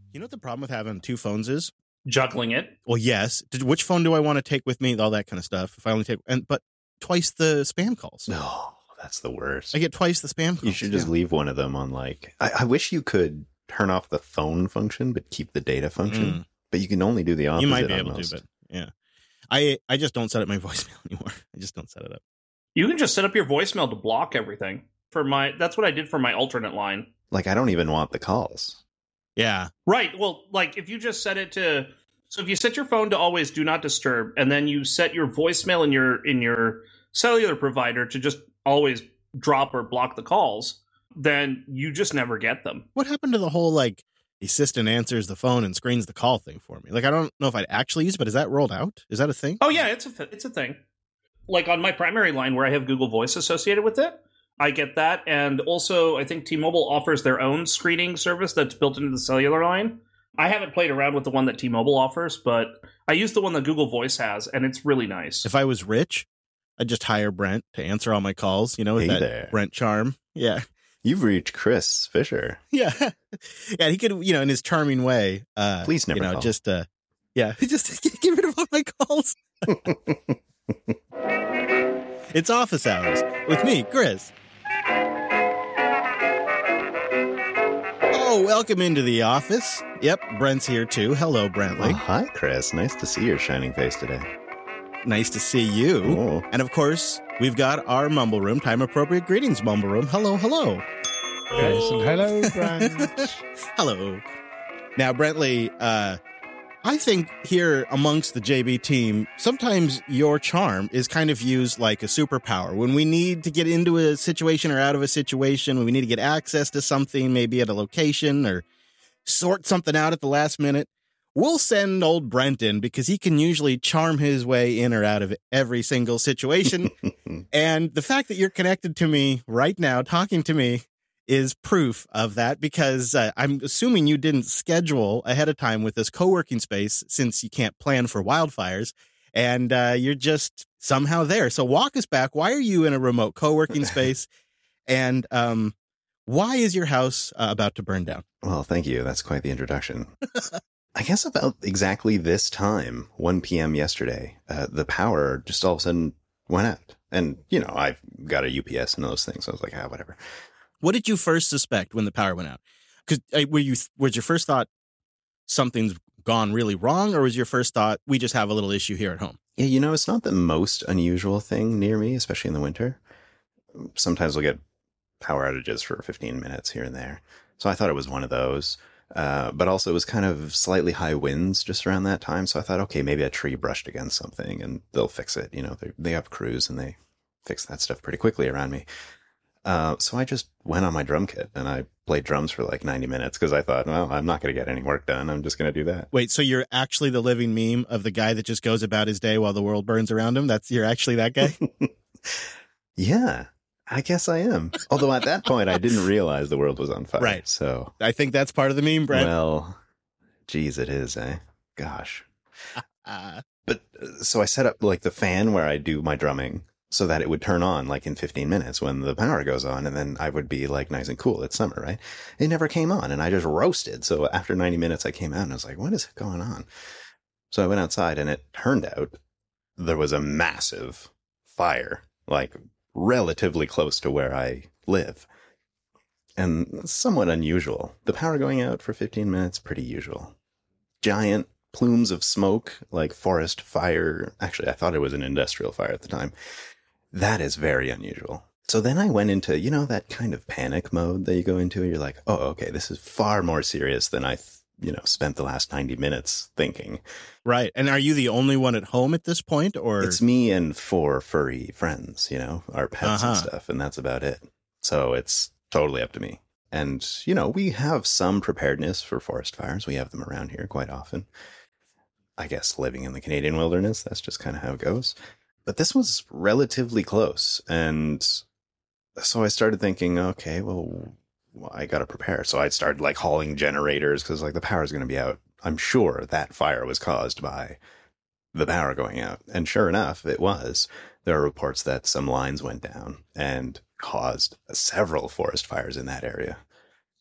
You know what the problem with having two phones is? Juggling it. Well, yes. Which phone do I want to take with me? All that kind of stuff. If I only take, but twice the spam calls. No, that's the worst. I get twice the spam calls. You should just leave one of them on like, I wish you could turn off the phone function, but keep the data function. But you can only do the opposite. You might be able to, but yeah. I just don't set up my voicemail anymore. I just don't set it up. You can just set up your voicemail to block everything. That's what I did for my alternate line. Like, I don't even want the calls. Yeah. Right. Well, like if you just set it to, so if you set your phone to always do not disturb, and then you set your voicemail in your cellular provider to just always drop or block the calls, then you just never get them. What happened to the whole like the assistant answers the phone and screens the call thing for me? Like, I don't know if I'd actually use it, but is that rolled out? Is that a thing? Oh yeah, it's a thing. Like on my primary line where I have Google Voice associated with it, I get that. And also, I think T-Mobile offers their own screening service that's built into the cellular line. I haven't played around with the one that T-Mobile offers, but I use the one that Google Voice has, and it's really nice. If I was rich, I'd just hire Brent to answer all my calls, with Hey that there. Brent charm. Yeah. You've reached Chris Fisher. Yeah. Yeah, he could, in his charming way. Please never call. Just get rid of all my calls. It's office hours with me, Chris. Oh, welcome into the office. Yep, Brent's here too. Hello, Brentley. Oh, hi, Chris. Nice to see your shining face today. Nice to see you. Oh. And of course, we've got our Mumble Room, time-appropriate greetings Mumble Room. Hello, hello. Yes, and hello, Brent. Hello. Now, Brentley, I think here amongst the JB team, sometimes your charm is kind of used like a superpower. When we need to get into a situation or out of a situation, when we need to get access to something, maybe at a location or sort something out at the last minute, we'll send old Brent in because he can usually charm his way in or out of every single situation. And the fact that you're connected to me right now, talking to me, is proof of that, because I'm assuming you didn't schedule ahead of time with this co-working space since you can't plan for wildfires, and you're just somehow there. So walk us back. Why are you in a remote co-working space, and why is your house about to burn down? Well, thank you. That's quite the introduction. I guess about exactly this time, 1 p.m. yesterday, the power just all of a sudden went out. And, I've got a UPS and those things. So I was like, whatever. What did you first suspect when the power went out? Because was your first thought something's gone really wrong, or was your first thought we just have a little issue here at home? Yeah, it's not the most unusual thing near me, especially in the winter. Sometimes we'll get power outages for 15 minutes here and there. So I thought it was one of those. But also it was kind of slightly high winds just around that time. So I thought, okay, maybe a tree brushed against something and they'll fix it. They have crews and they fix that stuff pretty quickly around me. So I just went on my drum kit and I played drums for like 90 minutes because I thought, well, I'm not going to get any work done. I'm just going to do that. Wait, so you're actually the living meme of the guy that just goes about his day while the world burns around him? You're actually that guy? Yeah, I guess I am. Although at that point, I didn't realize the world was on fire. Right. So I think that's part of the meme, Brent. Well, geez, it is, eh? Gosh. But so I set up like the fan where I do my drumming, so that it would turn on like in 15 minutes when the power goes on, and then I would be like nice and cool. It's summer, right? It never came on and I just roasted. So after 90 minutes, I came out and I was like, what is going on? So I went outside and it turned out there was a massive fire, like relatively close to where I live. And somewhat unusual. The power going out for 15 minutes, pretty usual. Giant plumes of smoke, like forest fire. Actually, I thought it was an industrial fire at the time. That is very unusual. So then I went into, that kind of panic mode that you go into. You're like, oh, okay, this is far more serious than I, spent the last 90 minutes thinking. Right. And are you the only one at home at this point, or? It's me and 4 furry friends, our pets and stuff, and that's about it. So it's totally up to me. And, we have some preparedness for forest fires. We have them around here quite often. I guess living in the Canadian wilderness, that's just kind of how it goes. But this was relatively close. And so I started thinking, okay, well, I got to prepare. So I started like hauling generators because like the power's going to be out. I'm sure that fire was caused by the power going out. And sure enough, it was. There are reports that some lines went down and caused several forest fires in that area.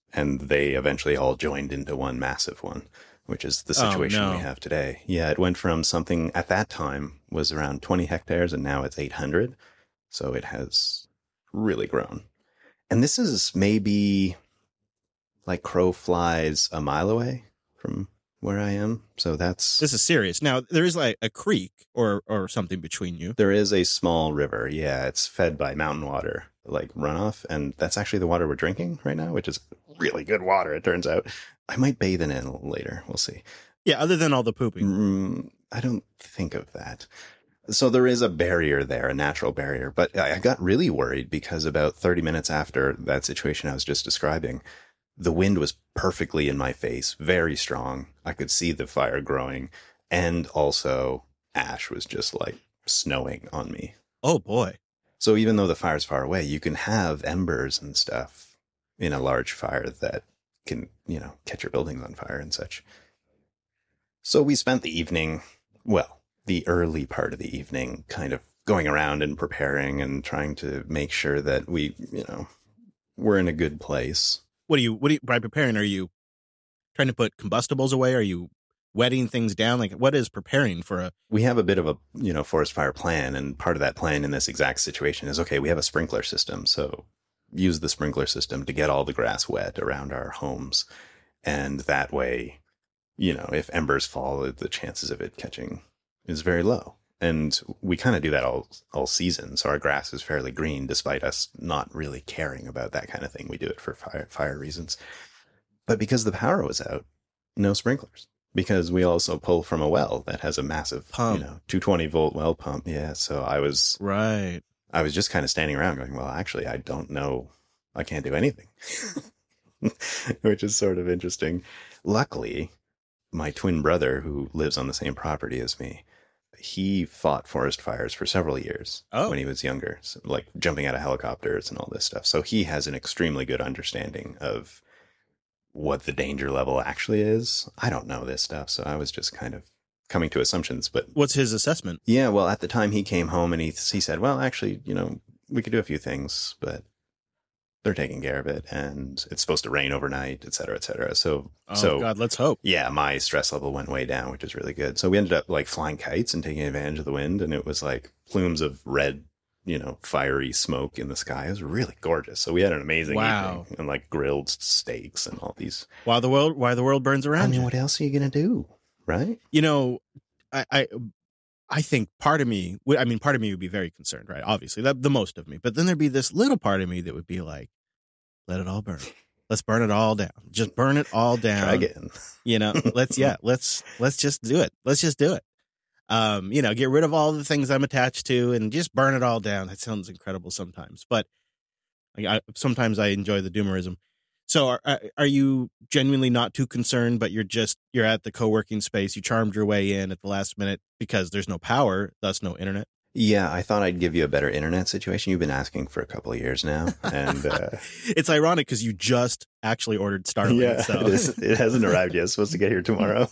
And they eventually all joined into one massive one, which is the situation we have today. Yeah, it went from something at that time was around 20 hectares and now it's 800. So it has really grown. And this is maybe like crow flies a mile away from where I am. So this is serious. Now, there is like a creek or something between you. There is a small river. Yeah, it's fed by mountain water, like runoff. And that's actually the water we're drinking right now, which is really good water, it turns out. I might bathe in it a little later. We'll see. Yeah, other than all the pooping. I don't think of that. So there is a barrier there, a natural barrier. But I got really worried because about 30 minutes after that situation I was just describing, the wind was perfectly in my face, very strong. I could see the fire growing. And also ash was just like snowing on me. Oh, boy. So even though the fire's far away, you can have embers and stuff in a large fire that can, catch your buildings on fire and such. So we spent the evening, the early part of the evening, kind of going around and preparing and trying to make sure that we, we're in a good place. What do you, by preparing, are you trying to put combustibles away? Are you wetting things down? Like, what is preparing for a... We have a bit of a, forest fire plan. And part of that plan in this exact situation is, okay, we have a sprinkler system. So use the sprinkler system to get all the grass wet around our homes. And that way, if embers fall, the chances of it catching is very low. And we kind of do that all season. So our grass is fairly green, despite us not really caring about that kind of thing. We do it for fire reasons. But because the power was out, no sprinklers. Because we also pull from a well that has a massive pump. 220 volt well pump. Yeah. So I was just kind of standing around going, well, actually, I don't know. I can't do anything, which is sort of interesting. Luckily, my twin brother, who lives on the same property as me, he fought forest fires for several years when he was younger, so, like jumping out of helicopters and all this stuff. So he has an extremely good understanding of what the danger level actually is. I don't know this stuff, so I was just kind of coming to assumptions. But what's his assessment? Yeah, well, at the time he came home and he said, well, actually, we could do a few things, but they're taking care of it, and it's supposed to rain overnight, et cetera, et cetera. So God, let's hope. Yeah, my stress level went way down, which is really good. So we ended up like flying kites and taking advantage of the wind, and it was like plumes of red, fiery smoke in the sky. It was really gorgeous. So we had an amazing evening, and like grilled steaks and all these. Why the world burns around you. What else are you gonna do, right? I think part of me would be very concerned, right? Obviously, the most of me. But then there'd be this little part of me that would be like, let it all burn. Let's burn it all down. Just burn it all down. Try again. Let's just do it. Let's just do it. Get rid of all the things I'm attached to and just burn it all down. That sounds incredible sometimes. But sometimes I enjoy the doomerism. So are you genuinely not too concerned, but you're at the co-working space. You charmed your way in at the last minute because there's no power, thus no internet? Yeah, I thought I'd give you a better internet situation. You've been asking for a couple of years now. And it's ironic because you just actually ordered Starlink. Yeah, so. It hasn't arrived yet. It's supposed to get here tomorrow.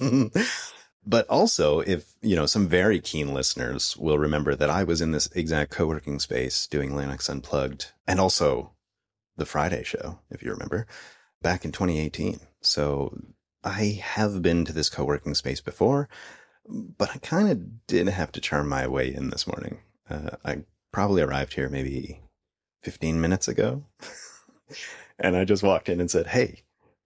But also, if, some very keen listeners will remember that I was in this exact co-working space doing Linux Unplugged, and also the Friday show, if you remember, back in 2018. So I have been to this co-working space before, but I kind of did have to charm my way in this morning. I probably arrived here maybe 15 minutes ago, and I just walked in and said, hey,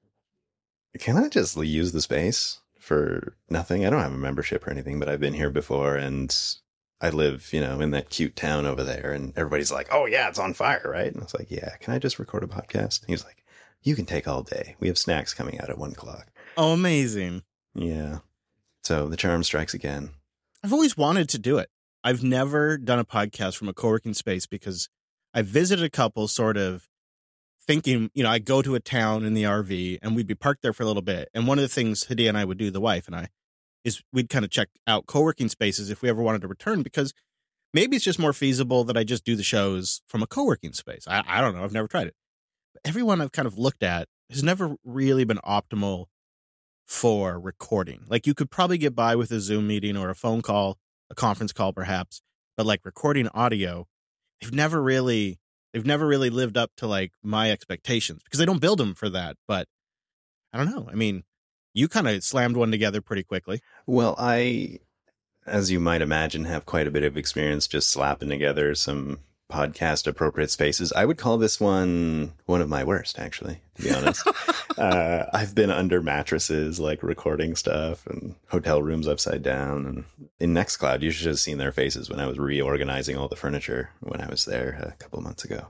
can I just use the space for nothing? I don't have a membership or anything, but I've been here before, and I live, in that cute town over there, and everybody's like, oh yeah, it's on fire, right? And I was like, yeah, can I just record a podcast? And he's like, you can take all day. We have snacks coming out at 1:00. Oh, amazing. Yeah. So the charm strikes again. I've always wanted to do it. I've never done a podcast from a co-working space because I visited a couple sort of thinking, I go to a town in the RV and we'd be parked there for a little bit. And one of the things Hadiya and I would do, the wife and I, is we'd kind of check out co-working spaces if we ever wanted to return, because maybe it's just more feasible that I just do the shows from a co-working space. I don't know. I've never tried it. But everyone I've kind of looked at has never really been optimal for recording. Like you could probably get by with a Zoom meeting or a phone call, a conference call perhaps, but like recording audio, they've They've never really lived up to like my expectations because they don't build them for that. But I don't know. I mean, you kind of slammed one together pretty quickly. Well, I, as you might imagine, have quite a bit of experience just slapping together some podcast appropriate spaces. I would call this one of my worst, actually, to be honest. I've been under mattresses, like recording stuff, and hotel rooms upside down. And in Nextcloud, you should have seen their faces when I was reorganizing all the furniture when I was there a couple months ago.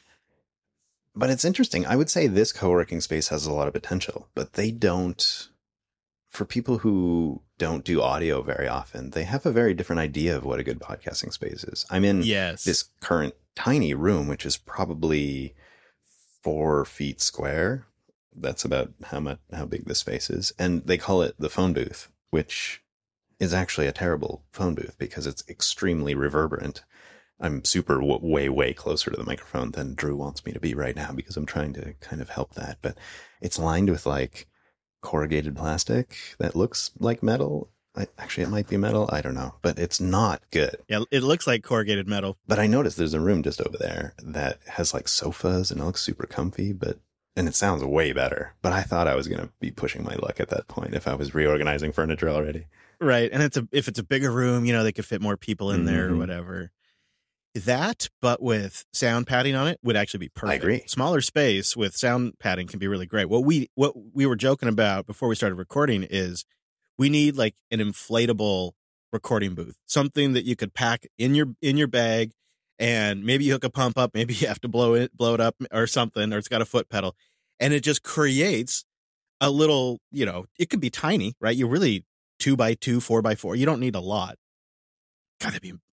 But it's interesting. I would say this co-working space has a lot of potential, but they don't. For people who don't do audio very often, they have a very different idea of what a good podcasting space is. I'm in this current tiny room, which is probably 4 feet square. That's about how big the space is. And they call it the phone booth, which is actually a terrible phone booth because it's extremely reverberant. I'm super way closer to the microphone than Drew wants me to be right now because I'm trying to kind of help that. But it's lined with like corrugated plastic that looks like metal. Actually, it might be metal. I don't know, but it's not good. Yeah, it looks like corrugated metal. But I noticed there's a room just over there that has like sofas and it looks super comfy, and it sounds way better. But I thought I was going to be pushing my luck at that point if I was reorganizing furniture already. Right. And if it's a bigger room, they could fit more people in there or whatever. That, but with sound padding on it, would actually be perfect. I agree. Smaller space with sound padding can be really great. What we were joking about before we started recording is we need like an inflatable recording booth, something that you could pack in your bag, and maybe you hook a pump up, maybe you have to blow it up or something, or it's got a foot pedal, and it just creates a little. It could be tiny, right? You really 2x2, 4x4. You don't need a lot. God,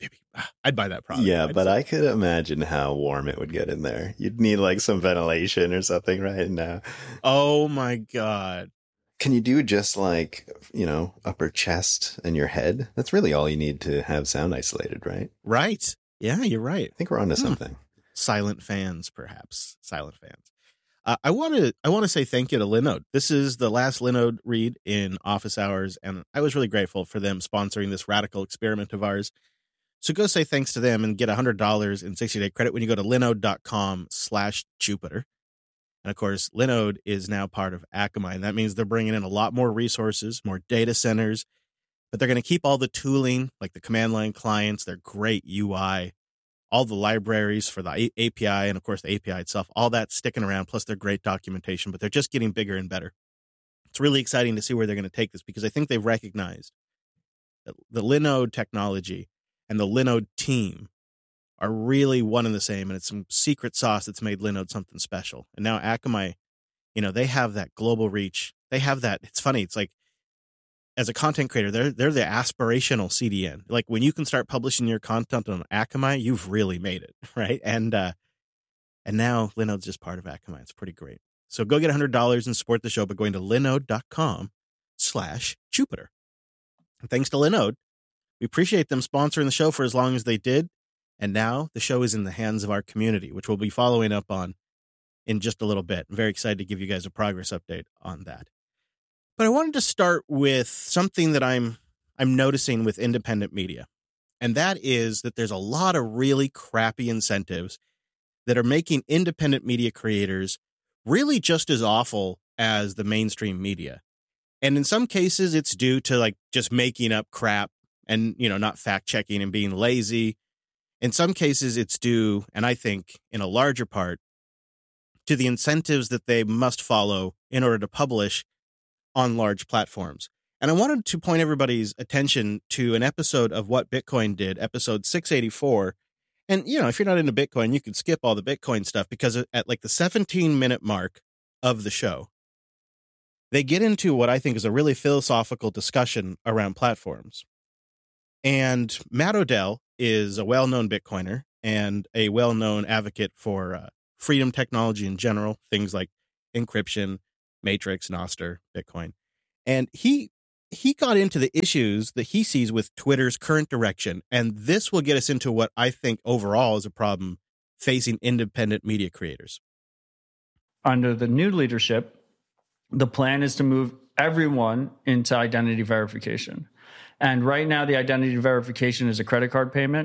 I'd buy that product. Yeah, but I could imagine how warm it would get in there. You'd need like some ventilation or something right now. Oh my God. Can you do just like, upper chest and your head? That's really all you need to have sound isolated, right? Right. Yeah, you're right. I think we're onto something. Silent fans, perhaps. Silent fans. I want to say thank you to Linode. This is the last Linode read in office hours, and I was really grateful for them sponsoring this radical experiment of ours. So go say thanks to them and get $100 in 60-day credit when you go to linode.com/Jupiter. And of course, Linode is now part of Akamai, and that means they're bringing in a lot more resources, more data centers, but they're going to keep all the tooling, like the command line clients, their great UI, all the libraries for the API, and of course the API itself, all that sticking around, plus their great documentation, but they're just getting bigger and better. It's really exciting to see where they're going to take this because I think they've recognized that the Linode technology and the Linode team are really one and the same, and it's some secret sauce that's made Linode something special. And now Akamai, they have that global reach. They have that. It's funny. It's like, as a content creator, they're the aspirational CDN. Like when you can start publishing your content on Akamai, you've really made it, right? And now Linode's just part of Akamai. It's pretty great. So go get $100 and support the show by going to linode.com/Jupiter. And thanks to Linode, we appreciate them sponsoring the show for as long as they did. And now the show is in the hands of our community, which we'll be following up on in just a little bit. I'm very excited to give you guys a progress update on that. But I wanted to start with something that I'm noticing with independent media. And that is that there's a lot of really crappy incentives that are making independent media creators really just as awful as the mainstream media. And in some cases, it's due to like just making up crap and, not fact checking and being lazy. In some cases, it's due, and I think in a larger part, to the incentives that they must follow in order to publish on large platforms. And I wanted to point everybody's attention to an episode of What Bitcoin Did, episode 684. And, if you're not into Bitcoin, you can skip all the Bitcoin stuff because at like the 17-minute mark of the show, they get into what I think is a really philosophical discussion around platforms. And Matt Odell is a well-known Bitcoiner and a well-known advocate for freedom technology in general, things like encryption, Matrix, Nostr, Bitcoin. And he got into the issues that he sees with Twitter's current direction. And this will get us into what I think overall is a problem facing independent media creators. Under the new leadership, the plan is to move everyone into identity verification. And right now, the identity verification is a credit card payment.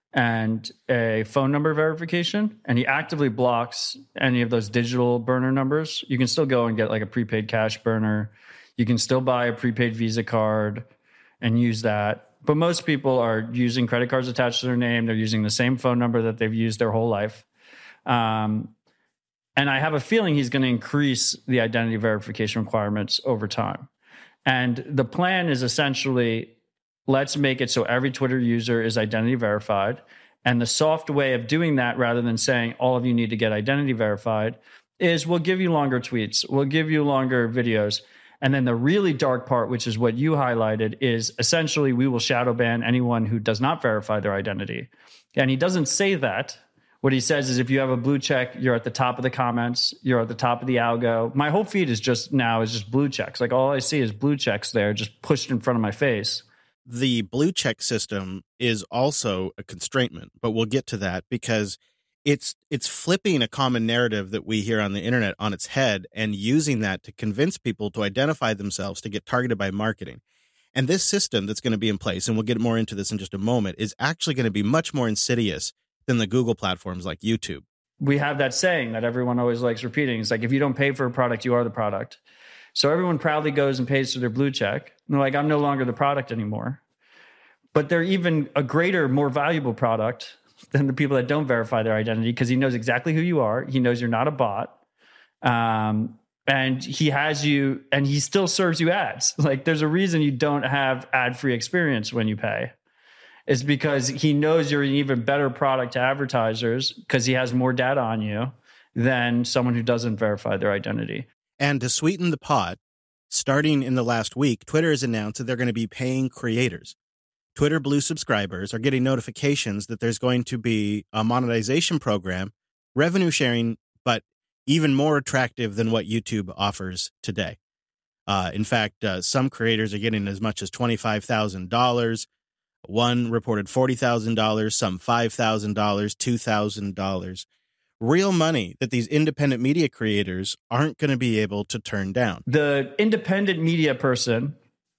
and a phone number verification, and he actively blocks any of those digital burner numbers. You can still go and get like a prepaid cash burner. You can still buy a prepaid Visa card and use that. But most people are using credit cards attached to their name. They're using the same phone number that they've used their whole life. And I have a feeling he's going to increase the identity verification requirements over time. And the plan is essentially, let's make it so every Twitter user is identity verified. And the soft way of doing that, rather than saying all of you need to get identity verified, is we'll give you longer tweets, we'll give you longer videos. And then the really dark part, which is what you highlighted, is essentially we will shadow ban anyone who does not verify their identity. And he doesn't say that. What he says is if you have a blue check, you're at the top of the comments, you're at the top of the algo. My whole feed is just blue checks. Like all I see is blue checks there just pushed in front of my face. The blue check system is also a constraintment, but we'll get to that because it's flipping a common narrative that we hear on the internet on its head and using that to convince people to identify themselves to get targeted by marketing. And this system that's going to be in place, and we'll get more into this in just a moment, is actually going to be much more insidious than the Google platforms like YouTube. We have that saying that everyone always likes repeating. It's like, if you don't pay for a product, you are the product. So everyone proudly goes and pays for their blue check. And they're like, I'm no longer the product anymore. But they're even a greater, more valuable product than the people that don't verify their identity, because he knows exactly who you are. He knows you're not a bot. And he has you, and he still serves you ads. Like, there's a reason you don't have ad-free experience when you pay. It's because he knows you're an even better product to advertisers because he has more data on you than someone who doesn't verify their identity. And to sweeten the pot, starting in the last week, Twitter has announced that they're going to be paying creators. Twitter Blue subscribers are getting notifications that there's going to be a monetization program, revenue sharing, but even more attractive than what YouTube offers today. In fact, some creators are getting as much as $25,000. One reported $40,000, some $5,000, $2,000. Real money that these independent media creators aren't going to be able to turn down. The independent media person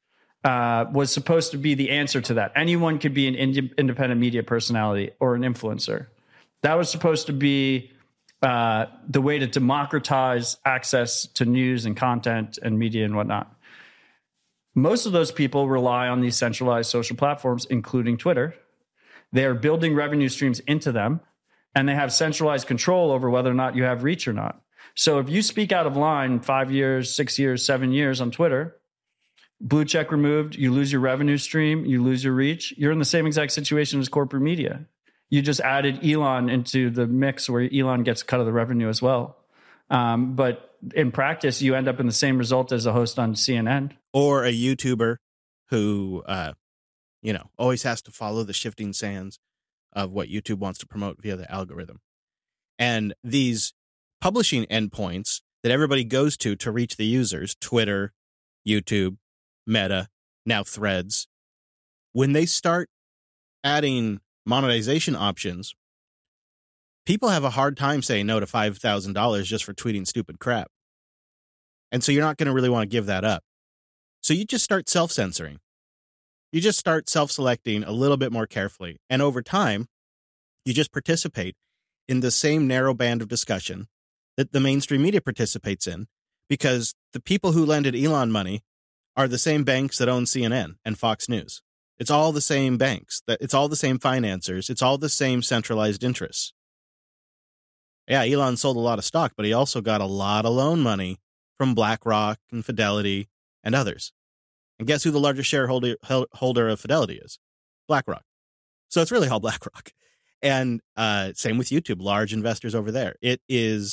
was supposed to be the answer to that. Anyone could be an independent media personality or an influencer. That was supposed to be the way to democratize access to news and content and media and whatnot. Most of those people rely on these centralized social platforms, including Twitter. They are building revenue streams into them, and they have centralized control over whether or not you have reach or not. So if you speak out of line 5 years, 6 years, 7 years on Twitter, blue check removed, you lose your revenue stream, you lose your reach, you're in the same exact situation as corporate media. You just added Elon into the mix where Elon gets a cut of the revenue as well. But in practice, you end up in the same result as a host on CNN. Or a YouTuber who, always has to follow the shifting sands of what YouTube wants to promote via the algorithm. And these publishing endpoints that everybody goes to reach the users, Twitter, YouTube, Meta, now Threads, when they start adding monetization options, people have a hard time saying no to $5,000 just for tweeting stupid crap. And so you're not going to really want to give that up. So you just start self-censoring. You just start self-selecting a little bit more carefully. And over time, you just participate in the same narrow band of discussion that the mainstream media participates in, because the people who lended Elon money are the same banks that own CNN and Fox News. It's all the same banks. It's all the same financiers. It's all the same centralized interests. Yeah, Elon sold a lot of stock, but he also got a lot of loan money from BlackRock and Fidelity and others. And guess who the largest shareholder of Fidelity is? BlackRock. So it's really all BlackRock. And same with YouTube, large investors over there. It is,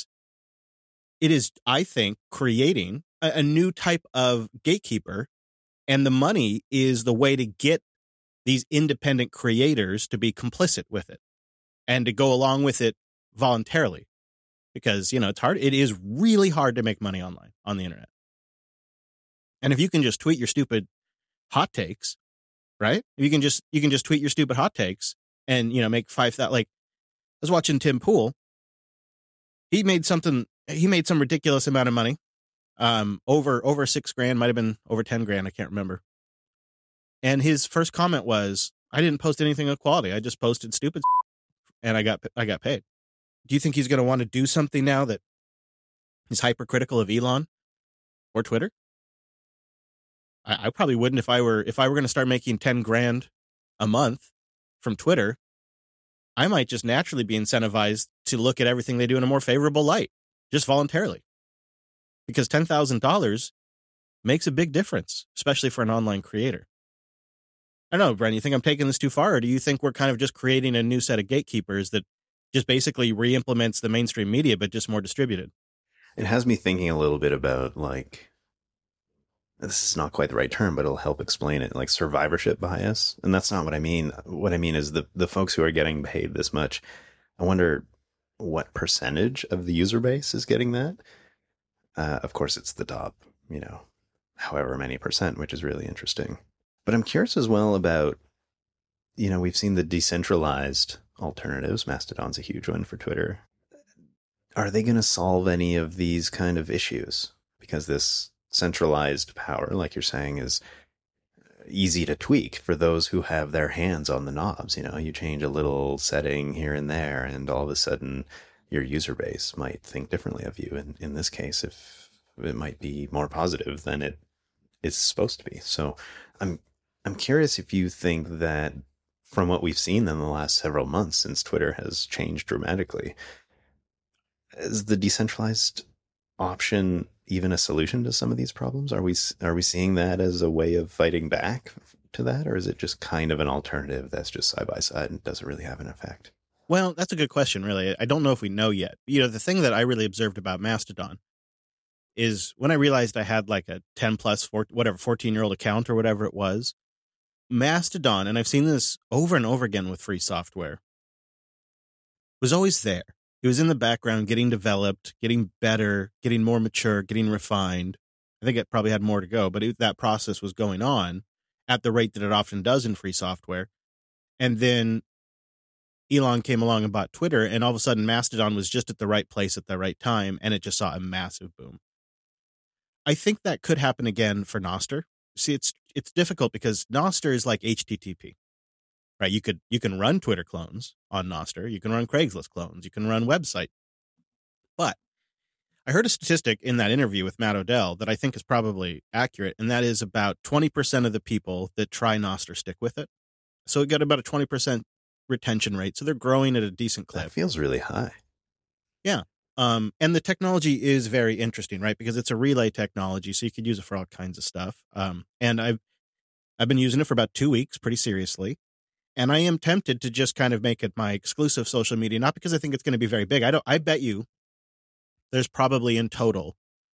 I think, creating a new type of gatekeeper, and the money is the way to get these independent creators to be complicit with it and to go along with it voluntarily, because, it's hard. It is really hard to make money online on the internet. And if you can just tweet your stupid hot takes, right? You can just tweet your stupid hot takes and, make 5,000. Like, I was watching Tim Pool. He made some ridiculous amount of money. Over $6,000, might've been over 10,000. I can't remember. And his first comment was, I didn't post anything of quality. I just posted stupid and I got paid. Do you think he's going to want to do something now that is hypercritical of Elon or Twitter? I probably wouldn't if I were going to start making 10 grand a month from Twitter. I might just naturally be incentivized to look at everything they do in a more favorable light, just voluntarily, because $10,000 makes a big difference, especially for an online creator. I don't know, Brent, you think I'm taking this too far, or do you think we're kind of just creating a new set of gatekeepers that just basically re-implements the mainstream media, but just more distributed? It has me thinking a little bit about, like, this is not quite the right term, but it'll help explain it, like survivorship bias. And that's not what I mean. What I mean is the folks who are getting paid this much, I wonder what percentage of the user base is getting that. Of course, it's the top, however many percent, which is really interesting. But I'm curious as well about, we've seen the decentralized alternatives. Mastodon's a huge one for Twitter. Are they going to solve any of these kind of issues? Because this centralized power, like you're saying, is easy to tweak for those who have their hands on the knobs. You change a little setting here and there, and all of a sudden your user base might think differently of you. And in this case, if it might be more positive than it is supposed to be. So I'm curious if you think that from what we've seen in the last several months since Twitter has changed dramatically, is the decentralized option even a solution to some of these problems? Are we seeing that as a way of fighting back to that, or is it just kind of an alternative that's just side by side and doesn't really have an effect? Well, that's a good question, really. I don't know if we know yet. The thing that I really observed about Mastodon is when I realized I had like a 10 plus 14-year-old account or whatever it was, Mastodon, and I've seen this over and over again with free software, was always there. It was in the background, getting developed, getting better, getting more mature, getting refined. I think it probably had more to go, but that process was going on at the rate that it often does in free software. And then Elon came along and bought Twitter, and all of a sudden Mastodon was just at the right place at the right time, and it just saw a massive boom. I think that could happen again for Nostr. See, it's difficult because Nostr is like HTTP. Right, you can run Twitter clones on Nostr, you can run Craigslist clones, you can run website. But I heard a statistic in that interview with Matt Odell that I think is probably accurate, and that is about 20% of the people that try Nostr stick with it. So it got about a 20% retention rate. So they're growing at a decent clip. That feels really high. Yeah. And the technology is very interesting, right? Because it's a relay technology, so you could use it for all kinds of stuff. And I've been using it for about 2 weeks pretty seriously. And I am tempted to just kind of make it my exclusive social media, not because I think it's going to be very big. I bet you there's probably in total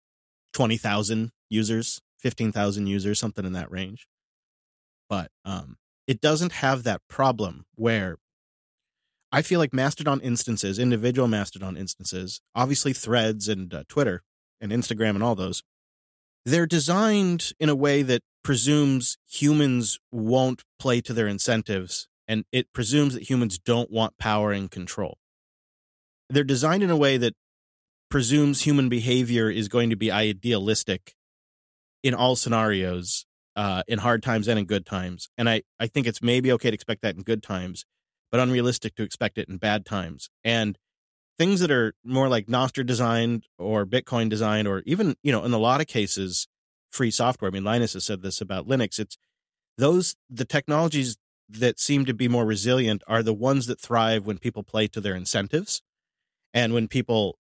20,000 users, 15,000 users, something in that range. But it doesn't have that problem where I feel like Mastodon instances, individual Mastodon instances, obviously Threads and Twitter and Instagram and all those, they're designed in a way that presumes humans won't play to their incentives, and it presumes that humans don't want power and control. They're designed in a way that presumes human behavior is going to be idealistic in all scenarios, in hard times and in good times. And I think it's maybe okay to expect that in good times, but unrealistic to expect it in bad times. And things that are more like Nostr designed or Bitcoin designed, or even, in a lot of cases, free software. I mean, Linus has said this about Linux. It's the technologies that seem to be more resilient are the ones that thrive when people play to their incentives. And when people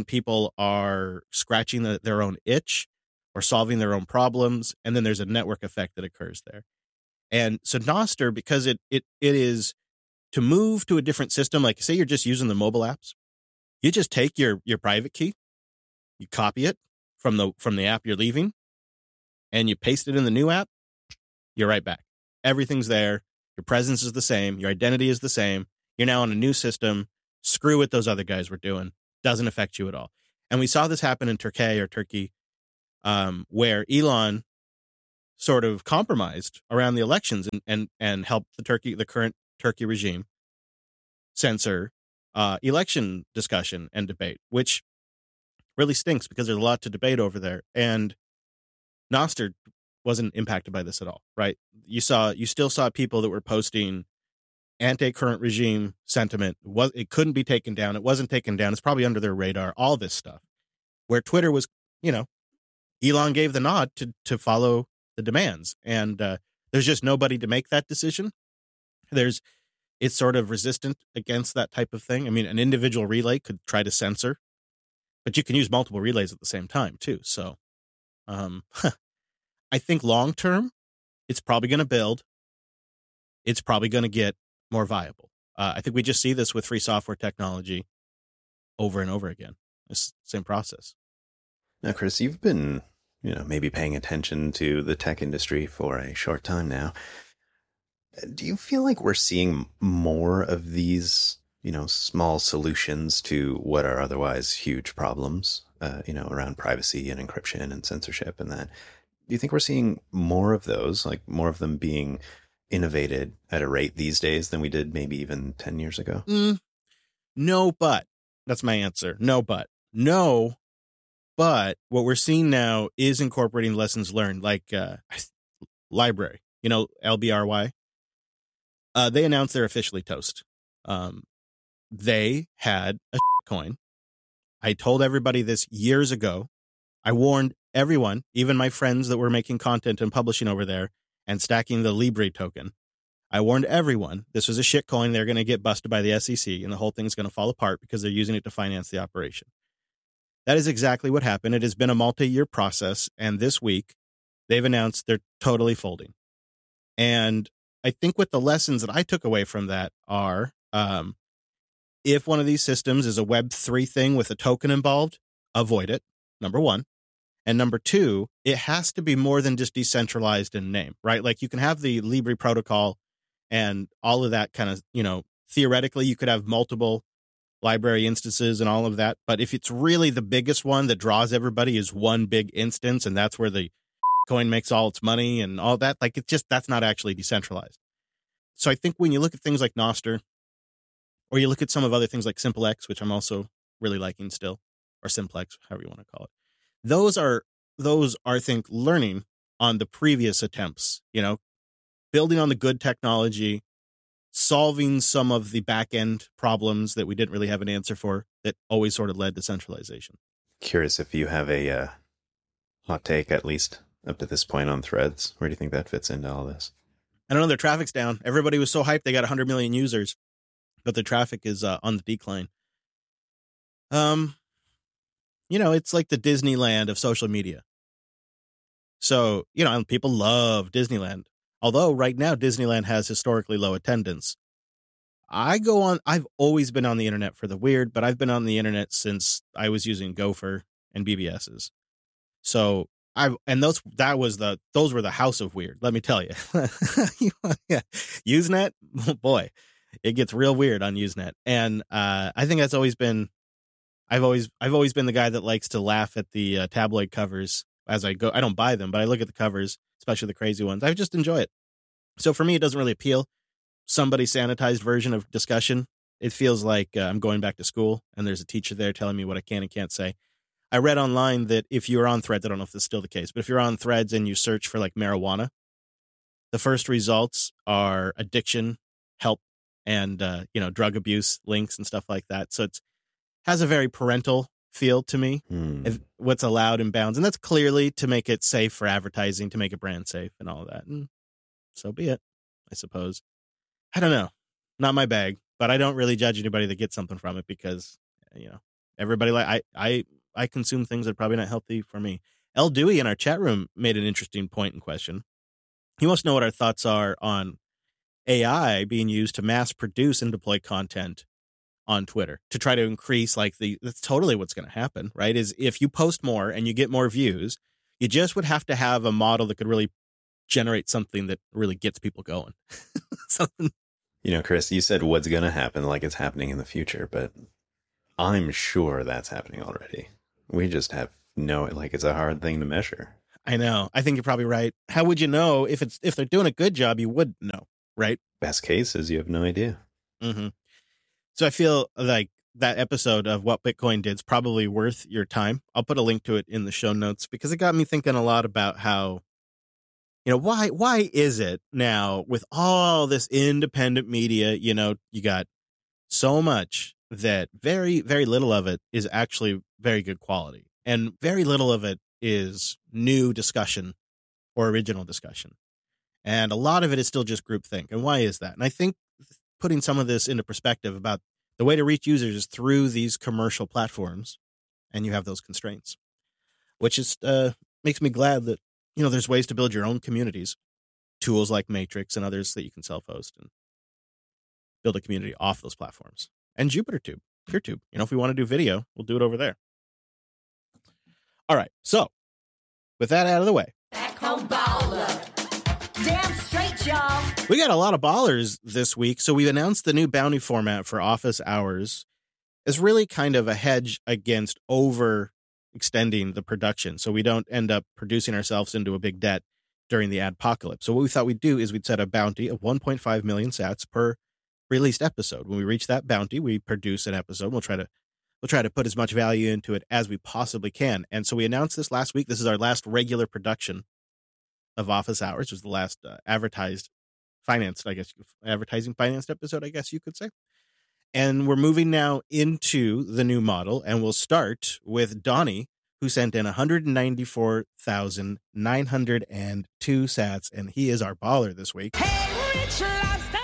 are scratching their own itch or solving their own problems, and then there's a network effect that occurs there. And so Nostr, because it is to move to a different system, like say you're just using the mobile apps, you just take your private key, you copy it from the app you're leaving, and you paste it in the new app, you're right back. Everything's there. Your presence is the same. Your identity is the same. You're now on a new system. Screw what those other guys were doing. Doesn't affect you at all. And we saw this happen in Turkey, where Elon sort of compromised around the elections and helped the current Turkey regime censor election discussion and debate, which really stinks because there's a lot to debate over there. And Nostr wasn't impacted by this at all, right? You still saw people that were posting anti-current regime sentiment. It couldn't be taken down. It wasn't taken down. It's probably under their radar. All this stuff, where Twitter was, Elon gave the nod to follow the demands, and there's just nobody to make that decision. It's sort of resistant against that type of thing. I mean, an individual relay could try to censor, but you can use multiple relays at the same time too. So, I think long term, it's probably going to build. It's probably going to get more viable. I think we just see this with free software technology over and over again. It's the same process. Now, Chris, you've been, maybe paying attention to the tech industry for a short time now. Do you feel like we're seeing more of these, small solutions to what are otherwise huge problems, around privacy and encryption and censorship and that? Do you think we're seeing more of those, like more of them being innovated at a rate these days than we did maybe even 10 years ago? No, but that's my answer. No, but what we're seeing now is incorporating lessons learned, like LBRY, LBRY. They announced they're officially toast. They had a coin. I told everybody this years ago. I warned everyone, even my friends that were making content and publishing over there and stacking the Libra token. I warned everyone this was a shit coin. They're going to get busted by the SEC and the whole thing's going to fall apart because they're using it to finance the operation. That is exactly what happened. It has been a multi-year process. And this week they've announced they're totally folding. And I think what the lessons that I took away from that are, if one of these systems is a Web3 thing with a token involved, avoid it, number one. And number two, it has to be more than just decentralized in name, right? Like you can have the Libra protocol and all of that kind of, theoretically you could have multiple library instances and all of that. But if it's really the biggest one that draws everybody is one big instance, and that's where the coin makes all its money and all that, like that's not actually decentralized. So I think when you look at things like Nostr, or you look at some of other things like SimpleX, which I'm also really liking still, or Simplex, however you want to call it. Those are, I think, learning on the previous attempts, building on the good technology, solving some of the back end problems that we didn't really have an answer for that always sort of led to centralization. Curious if you have a hot take, at least up to this point, on Threads. Where do you think that fits into all this? I don't know. Their traffic's down. Everybody was so hyped they got 100 million users, but the traffic is on the decline. It's like the Disneyland of social media. So, people love Disneyland. Although right now Disneyland has historically low attendance. I've always been on the internet for the weird, but I've been on the internet since I was using Gopher and BBSs. So those were the house of weird, let me tell you. Yeah. Usenet, boy, it gets real weird on Usenet. And I think that's always been, I've always been the guy that likes to laugh at the tabloid covers as I go. I don't buy them, but I look at the covers, especially the crazy ones. I just enjoy it. So for me, it doesn't really appeal. Somebody sanitized version of discussion. It feels like I'm going back to school and there's a teacher there telling me what I can and can't say. I read online that if you're on Threads, I don't know if this is still the case, but if you're on Threads and you search for like marijuana, the first results are addiction, help, and drug abuse links and stuff like that. So has a very parental feel to me, what's allowed in bounds. And that's clearly to make it safe for advertising, to make it brand safe and all of that. And so be it, I suppose. I don't know. Not my bag, but I don't really judge anybody that gets something from it because, everybody I consume things that are probably not healthy for me. El Dewey in our chat room made an interesting point in question. He wants to know what our thoughts are on AI being used to mass produce and deploy content on Twitter to try to increase that's totally what's going to happen, right? Is if you post more and you get more views, you just would have to have a model that could really generate something that really gets people going. Something. Chris, you said what's going to happen like it's happening in the future, but I'm sure that's happening already. We just have it's a hard thing to measure. I know. I think you're probably right. How would you know if they're doing a good job? You would know, right? Best case is you have no idea. Mm-hmm. So I feel like that episode of What Bitcoin Did is probably worth your time. I'll put a link to it in the show notes because it got me thinking a lot about how why is it now with all this independent media, you got so much that very, very little of it is actually very good quality, and very little of it is new discussion or original discussion. And a lot of it is still just groupthink. And why is that? And I think putting some of this into perspective about the way to reach users is through these commercial platforms, and you have those constraints, which is makes me glad that, there's ways to build your own communities, tools like Matrix and others that you can self-host and build a community off those platforms. And JupyterTube, PeerTube. If we want to do video, we'll do it over there. All right. So with that out of the way, back home baller. Damn straight, y'all. We got a lot of ballers this week. So we announced the new bounty format for office hours is really kind of a hedge against overextending the production, so we don't end up producing ourselves into a big debt during the adpocalypse. So what we thought we'd do is we'd set a bounty of 1.5 million sats per released episode. When we reach that bounty, we produce an episode. We'll try to put as much value into it as we possibly can. And so we announced this last week. This is our last regular production of Office Hours. It was the last advertising financed episode, I guess you could say. And we're moving now into the new model, and we'll start with Donnie, who sent in 194,902 sats, and he is our baller this week. Hey, Rich Lobster!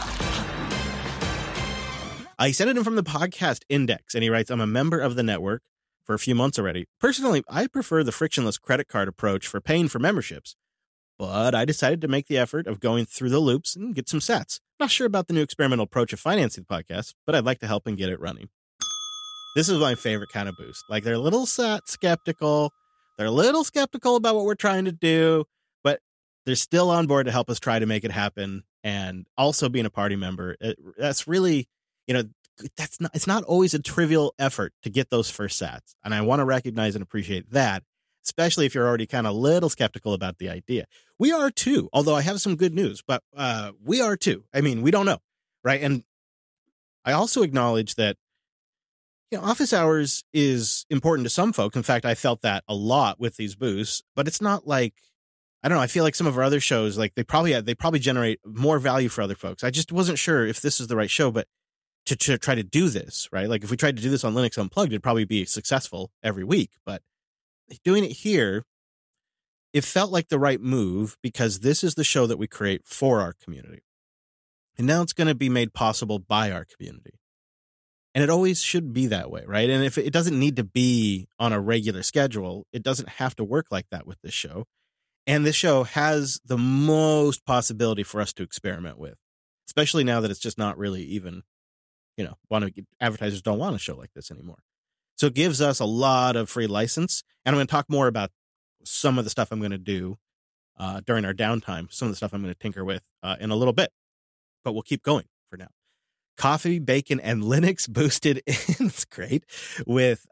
I sent it in from the podcast index, and he writes, I'm a member of the network for a few months already. Personally, I prefer the frictionless credit card approach for paying for memberships, but I decided to make the effort of going through the loops and get some sats. Not sure about the new experimental approach of financing the podcast, but I'd like to help and get it running. This is my favorite kind of boost. Like, they're a little skeptical. They're a little skeptical about what we're trying to do, but they're still on board to help us try to make it happen. And also being a party member, that's really, it's not always a trivial effort to get those first sats. And I want to recognize and appreciate that, especially if you're already kind of a little skeptical about the idea. We are too, although I have some good news, but we are too. I mean, we don't know, right? And I also acknowledge that, office hours is important to some folk. In fact, I felt that a lot with these boosts, but it's not like, I don't know, I feel like some of our other shows, like they probably generate more value for other folks. I just wasn't sure if this is the right show, but to try to do this, right? Like if we tried to do this on Linux Unplugged, it'd probably be successful every week, but doing it here, it felt like the right move because this is the show that we create for our community. And now it's going to be made possible by our community. And it always should be that way, right? And if it doesn't need to be on a regular schedule, it doesn't have to work like that with this show. And this show has the most possibility for us to experiment with, especially now that it's just not really even, advertisers don't want a show like this anymore. So it gives us a lot of free license. And I'm going to talk more about some of the stuff I'm going to do during our downtime, some of the stuff I'm going to tinker with in a little bit. But we'll keep going for now. Coffee, Bacon, and Linux boosted in, it's great, with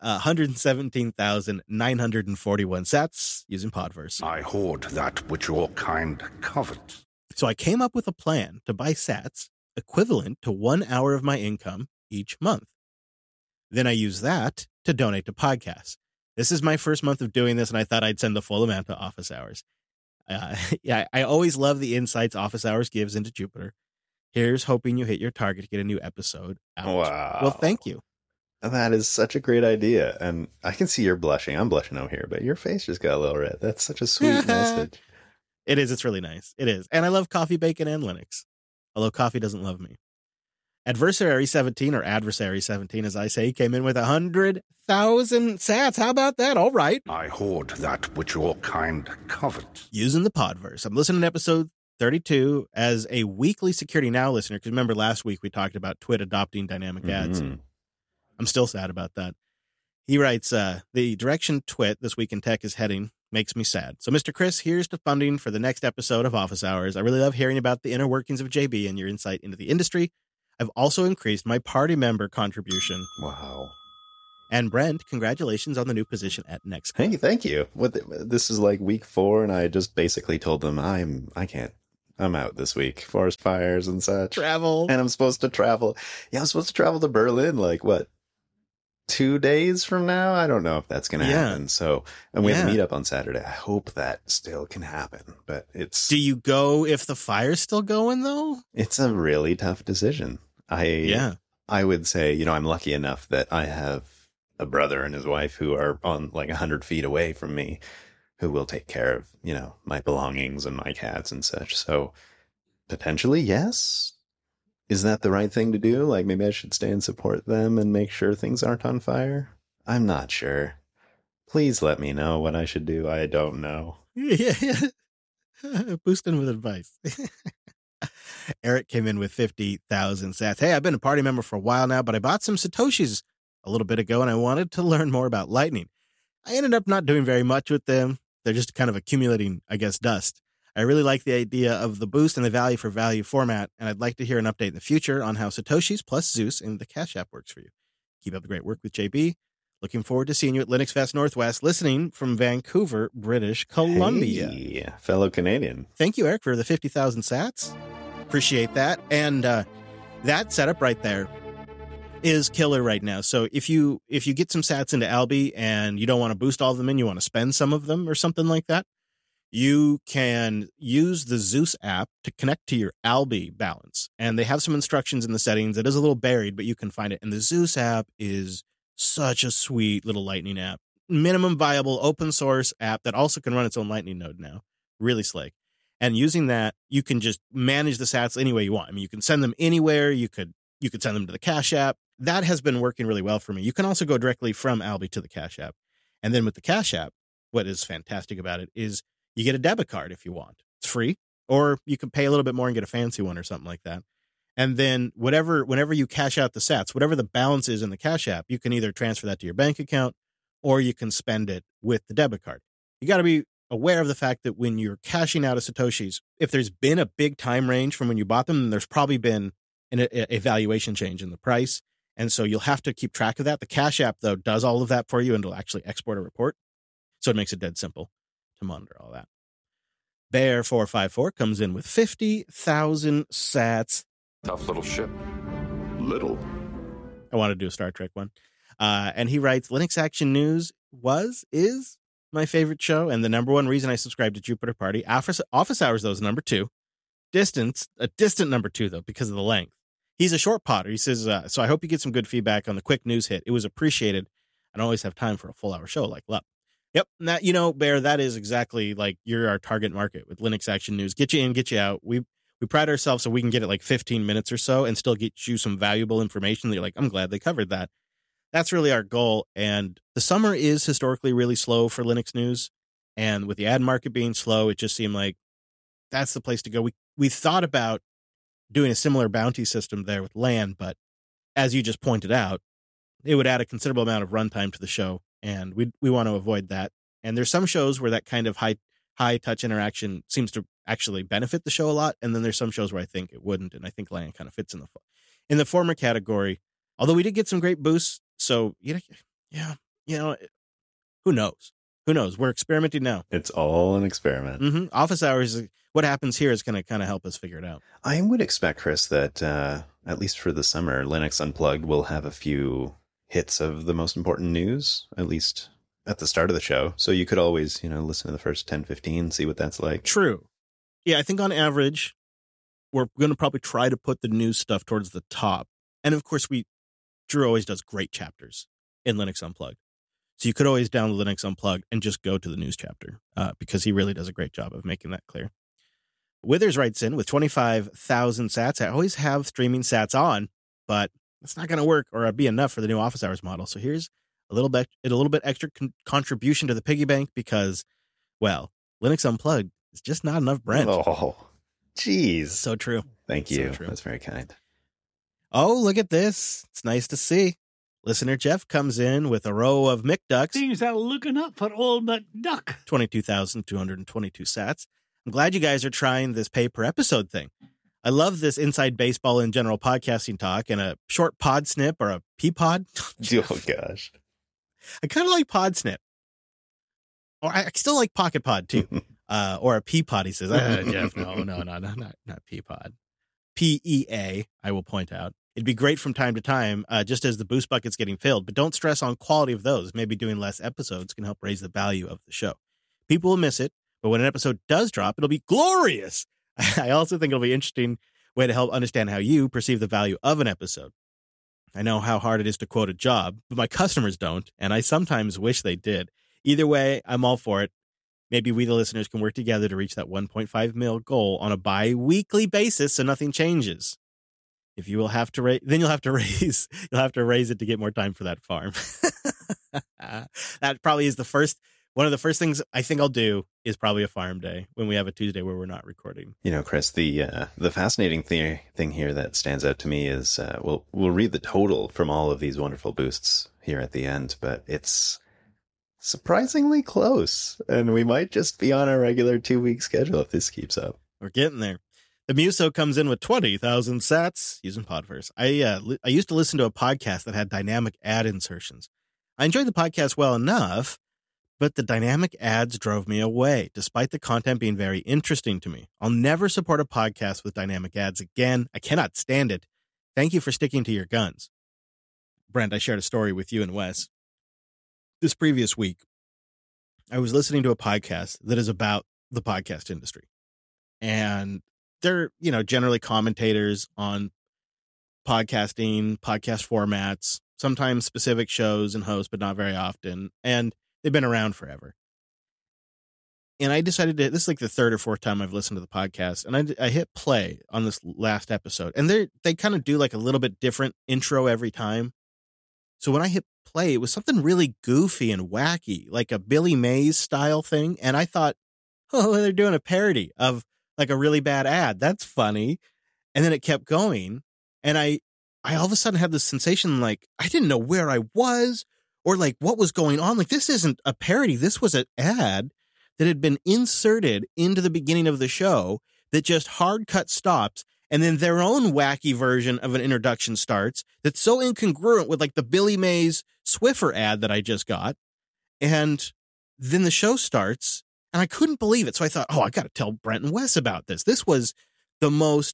117,941 sats using Podverse. I hoard that which your kind covet. So I came up with a plan to buy sats equivalent to 1 hour of my income each month. Then I use that to donate to podcasts. This is my first month of doing this, and I thought I'd send the full amount to Office Hours. I always love the insights Office Hours gives into Jupiter. Here's hoping you hit your target to get a new episode out. Wow. Well, thank you. That is such a great idea. And I can see you're blushing. I'm blushing over here, but your face just got a little red. That's such a sweet message. It is. It's really nice. It is. And I love Coffee, Bacon, and Linux. Although Coffee doesn't love me. Adversary 17, or Adversary 17, as I say, came in with 100,000 sats. How about that? All right. I hoard that which your kind covet. Using the Podverse. I'm listening to episode 32 as a weekly Security Now listener, because remember last week we talked about Twit adopting dynamic ads. Mm-hmm. I'm still sad about that. He writes, the direction Twit This Week in Tech is heading makes me sad. So, Mr. Chris, here's to funding for the next episode of Office Hours. I really love hearing about the inner workings of JB and your insight into the industry. I've also increased my party member contribution. Wow. And Brent, congratulations on the new position at Next. Hey, thank you. This is like week 4, and I just basically told them I'm out this week. Forest fires and such. Travel. And I'm supposed to travel. Yeah, I'm supposed to travel to Berlin, like, what, 2 days from now. I don't know if that's going to Yeah. happen. So, and we have a Yeah. meetup on Saturday. I hope that still can happen, but Do you go if the fire's still going, though? it's a really tough decision. Yeah. I would say, you know, I'm lucky enough that I have a brother and his wife who are on like 100 feet away from me, who will take care of, you know, my belongings and my cats and such. So potentially, yes. Is that the right thing to do? Like maybe I should stay and support them and make sure things aren't on fire? I'm not sure. Please let me know what I should do. I don't know. Yeah. Boosting with advice. Eric came in with 50,000 sats. Hey, I've been a party member for a while now, but I bought some Satoshis a little bit ago and I wanted to learn more about Lightning. I ended up not doing very much with them. They're just kind of accumulating, I guess, dust. I really like the idea of the boost and the value for value format, and I'd like to hear an update in the future on how Satoshis plus Zeus and the Cash App works for you. Keep up the great work with JB. Looking forward to seeing you at Linux Fest Northwest, listening from Vancouver, British Columbia. Hey, fellow Canadian. Thank you, Eric, for the 50,000 sats. Appreciate that. And that setup right there is killer right now. So if you get some sats into Alby and you don't want to boost all of them in, you want to spend some of them or something like that, you can use the Zeus app to connect to your Alby balance. And they have some instructions in the settings. It is a little buried, but you can find it. And the Zeus app is such a sweet little Lightning app. Minimum viable open source app that also can run its own Lightning node now. Really slick. And using that, you can just manage the sats any way you want. I mean, you can send them anywhere. You could send them to the Cash App. That has been working really well for me. You can also go directly from Alby to the Cash App. And then with the Cash App, what is fantastic about it is you get a debit card if you want. It's free. Or you can pay a little bit more and get a fancy one or something like that. And then whenever you cash out the sats, whatever the balance is in the Cash App, you can either transfer that to your bank account or you can spend it with the debit card. You got to be aware of the fact that when you're cashing out of Satoshis, if there's been a big time range from when you bought them, there's probably been a valuation change in the price. And so you'll have to keep track of that. The Cash App, though, does all of that for you and it'll actually export a report. So it makes it dead simple to monitor all that. Bear454 comes in with 50,000 sats. Tough little ship. Little. I want to do a Star Trek one. And he writes, Linux Action News is my favorite show and the number one reason I subscribe to Jupiter Party. Office Hours, though, is number 2. A distant number 2, though, because of the length. He's a short podder. He says, so I hope you get some good feedback on the quick news hit. It was appreciated. I don't always have time for a full hour show like Lup. Yep. That, Bear, that is exactly like you're our target market with Linux Action News. Get you in, get you out. We pride ourselves so we can get it like 15 minutes or so and still get you some valuable information that you're like, I'm glad they covered that. That's really our goal. And the summer is historically really slow for Linux news. And with the ad market being slow, it just seemed like that's the place to go. We thought about doing a similar bounty system there with LAN, but as you just pointed out, it would add a considerable amount of runtime to the show. And we want to avoid that. And there's some shows where that kind of high touch interaction seems to actually benefit the show a lot. And then there's some shows where I think it wouldn't. And I think LAN kind of fits in the former category, although we did get some great boosts. So, yeah, who knows? Who knows? We're experimenting now. It's all an experiment. Mm-hmm. Office Hours, what happens here is going to kind of help us figure it out. I would expect, Chris, that at least for the summer, Linux Unplugged will have a few hits of the most important news, at least at the start of the show. So you could always, listen to the first 10, 15, see what that's like. True. Yeah, I think on average, we're going to probably try to put the news stuff towards the top. And of course, Drew always does great chapters in Linux Unplugged. So you could always download Linux Unplugged and just go to the news chapter because he really does a great job of making that clear. Withers writes in with 25,000 sats. I always have streaming sats on, but it's not going to work or be enough for the new Office Hours model. So here's a little bit extra contribution to the piggy bank because, well, Linux Unplugged is just not enough, Brent. Oh, geez. So true. Thank you. So true. That's very kind. Oh, look at this. It's nice to see. Listener Jeff comes in with a row of McDucks. Things are looking up for old McDuck. 22,222 sats. I'm glad you guys are trying this pay per episode thing. I love this inside baseball and general podcasting talk and a short pod snip or a pea pod. Oh, gosh. I kind of like pod snip. Or I still like pocket pod too. Or a pea pod, he says. Jeff, no, not pea pod. PEA, I will point out. It'd be great from time to time, just as the boost bucket's getting filled, but don't stress on quality of those. Maybe doing less episodes can help raise the value of the show. People will miss it, but when an episode does drop, it'll be glorious. I also think it'll be an interesting way to help understand how you perceive the value of an episode. I know how hard it is to quote a job, but my customers don't, and I sometimes wish they did. Either way, I'm all for it. Maybe we, the listeners, can work together to reach that 1.5 mil goal on a bi-weekly basis so nothing changes. If you will have to then you'll have to raise it to get more time for that farm. That probably is one of the first things I think I'll do is probably a farm day when we have a Tuesday where we're not recording. You know, Chris, the fascinating thing here that stands out to me is we'll read the total from all of these wonderful boosts here at the end, but it's surprisingly close, and we might just be on our regular 2-week schedule if this keeps up. We're getting there. The Muso comes in with 20,000 sats using Podverse. I used to listen to a podcast that had dynamic ad insertions. I enjoyed the podcast well enough, but the dynamic ads drove me away, despite the content being very interesting to me. I'll never support a podcast with dynamic ads again. I cannot stand it. Thank you for sticking to your guns. Brent, I shared a story with you and Wes. This previous week, I was listening to a podcast that is about the podcast industry. And they're, generally commentators on podcasting, podcast formats, sometimes specific shows and hosts, but not very often. And they've been around forever. And I decided this is like the third or fourth time I've listened to the podcast. And I hit play on this last episode. And they kind of do like a little bit different intro every time. So when I hit play, it was something really goofy and wacky, like a Billy Mays style thing. And I thought, oh, they're doing a parody of like a really bad ad. That's funny. And then it kept going. And I all of a sudden had this sensation like I didn't know where I was or like what was going on. Like this isn't a parody. This was an ad that had been inserted into the beginning of the show that just hard cut stops. And then their own wacky version of an introduction starts that's so incongruent with like the Billy Mays Swiffer ad that I just got. And then the show starts and I couldn't believe it. So I thought, I got to tell Brent and Wes about this. This was the most,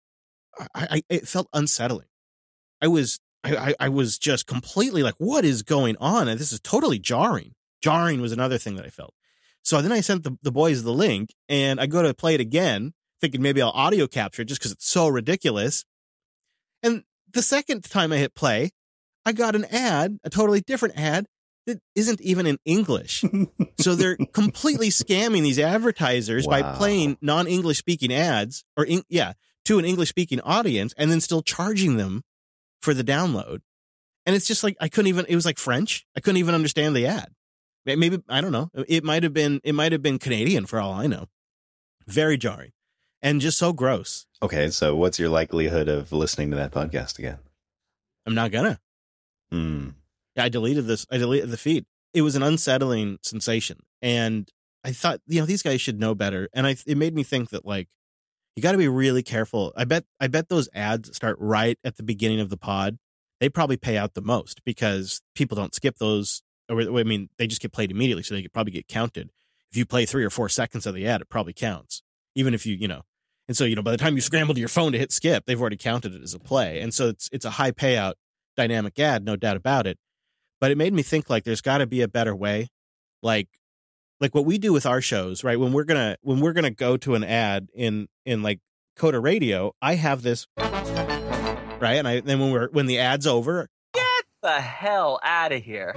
it felt unsettling. I was just completely like, what is going on? And this is totally jarring. Jarring was another thing that I felt. So then I sent the boys the link and I go to play it again, thinking maybe I'll audio capture it just because it's so ridiculous. And the second time I hit play, I got an ad, a totally different ad that isn't even in English. So they're completely scamming these advertisers by playing non-English speaking ads to an English speaking audience and then still charging them for the download. And it's just like, it was like French. I couldn't even understand the ad. Maybe, I don't know. It might have been Canadian for all I know. Very jarring and just so gross. Okay. So what's your likelihood of listening to that podcast again? I'm not gonna. I deleted the feed. It was an unsettling sensation. And I thought, these guys should know better. And it made me think that like, you got to be really careful. I bet those ads start right at the beginning of the pod. They probably pay out the most because people don't skip those. They just get played immediately. So they could probably get counted. If you play 3 or 4 seconds of the ad, it probably counts. Even if and so, by the time you scramble to your phone to hit skip, they've already counted it as a play. And so it's a high payout dynamic ad, no doubt about it. But it made me think like there's got to be a better way. Like what we do with our shows, right? When we're gonna go to an ad in like Coda Radio, I have this right, and then when the ad's over, get the hell out of here.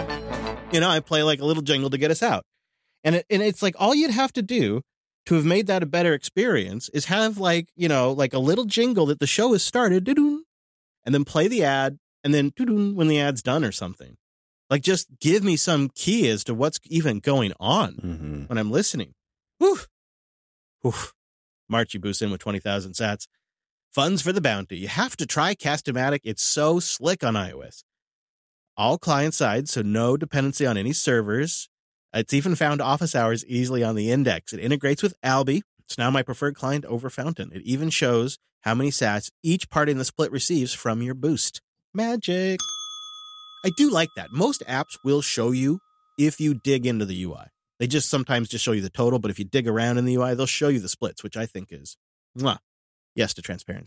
I play like a little jingle to get us out, and it's like all you'd have to do to have made that a better experience is have like like a little jingle that the show has started, and then play the ad, and then when the ad's done or something. Like, just give me some key as to what's even going on when I'm listening. Woof. Oof. Marchie boosts in with 20,000 sats. Funds for the bounty. You have to try Cast-O-Matic. It's so slick on iOS. All client-side, so no dependency on any servers. It's even found office hours easily on the index. It integrates with Alby. It's now my preferred client over Fountain. It even shows how many sats each party in the split receives from your boost. Magic. I do like that. Most apps will show you if you dig into the UI. They just sometimes just show you the total, but if you dig around in the UI, they'll show you the splits, which I think is yes to transparency.